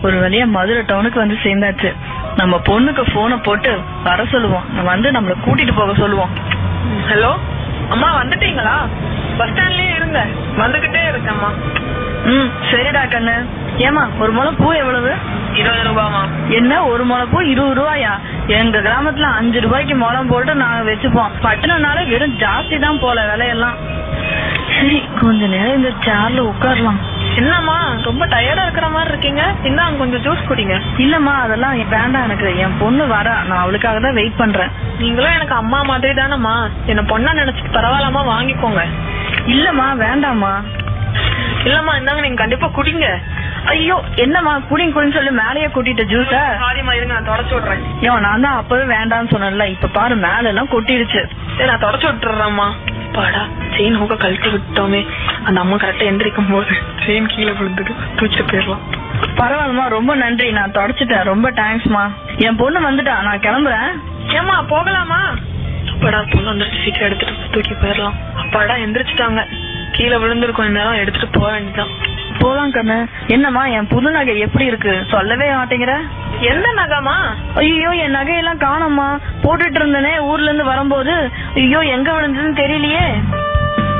ஒரு வழியா மதுரை டவுனுக்கு வந்து சேர்ந்தாச்சு. நம்ம பொண்ணுக்கு போனை போட்டு வர சொல்லுவோம், வந்து நம்மள கூட்டிட்டு போக சொல்லுவோம். ஹலோ அம்மா, வந்துட்டீங்களா? பஸ் ஸ்டாண்ட்லயே இருங்க, வந்துகிட்டே இருக்கேம்மா. சரிடா கண்ணு. ஏமா ஒரு முளை பூ எவ்வளவு? 20 ரூபாமா. என்ன ஒரு முளை பூ 20 ரூபாயா? எங்க கிராமத்துல 5 ரூபாய்க்கு முளம் போட்டு நாங்க வச்சுப்போம். பட்டணம்னால வெறும் ஜாஸ்தி தான் போல விலையெல்லாம். சரி கொஞ்ச நேரம் இந்த சேர்ல உட்காரலாம். என்னம்மா ரொம்ப டயர்டா இருக்கிற மாதிரி இருக்கீங்க, இன்னும் கொஞ்சம் ஜூஸ் குடிங்க. இல்லம்மா அதெல்லாம் வேண்டாம், எனக்கு என் பொண்ணு வரா, நான் அவளுக்காக தான் வெயிட் பண்றேன். நீங்களும் எனக்கு அம்மா மாதிரி தானம்மா, என்ன பொண்ணா நினைச்சிட்டு பரவாயில்லாம வாங்கிக்கோங்க. இல்லம்மா வேண்டாம்மா. இல்லம்மா இந்தாங்க, நீங்க கண்டிப்பா குடிங்க. ஐயோ என்னம்மா குடிங்க குடின்னு சொல்லி மேலேயே கூட்டிட்டு ஜூஸ. சாரிம்மா, இருங்க நான் தொடச்சு விடுறேன். ஏன் நான் தான் அப்பவே வேண்டாம்னு சொன்னேன்ல, இப்ப பாரு மேல எல்லாம் கொட்டிடுச்சு. சரி நான் தொடச்சு விட்டுறேம்மா. பாடா செயின் ஹூக்க கழட்டி விட்டோமே, அந்த அம்மா கரெக்டா எந்திரிக்கும் போது செயின் கீழே விழுந்துட்டு தூக்கிட்டு போயிடலாம். பரவாயில்லமா, ரொம்ப நன்றி, நான் தொடச்சிட்டேன், ரொம்ப தேங்க்ஸ்மா. என் பொண்ணு வந்துட்டா, நான் கிளம்புறேன். ஏமா போகலாமா? அப்பாடா பொண்ணு வந்துருச்சு, சீக்கிரம் எடுத்துட்டு தூக்கி போயிடலாம். அப்பாடா எந்திரிச்சிட்டாங்க, கீழே விழுந்துருக்கும், இந்த நேரம் எடுத்துட்டு போக வேண்டியதான். போலாம் கண்ணு. என்னம்மா என் புது நகை எப்படி இருக்கு, சொல்லவே மாட்டேங்கிற? எந்த நகைமா? ஐயோ என் நகையெல்லாம் காணோம்மா, போட்டுட்டு இருந்தனே ஊர்ல இருந்து வரும்போது. ஐயோ எங்க விழுந்ததுன்னு தெரியலையே.